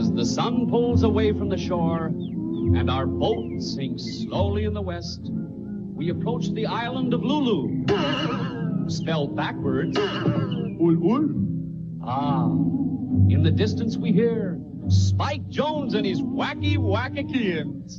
As the sun pulls away from the shore and our boat sinks slowly in the west, we approach the island of Lulu, spelled backwards, Ul. Ah, in the distance we hear Spike Jones and his wacky Wackakins.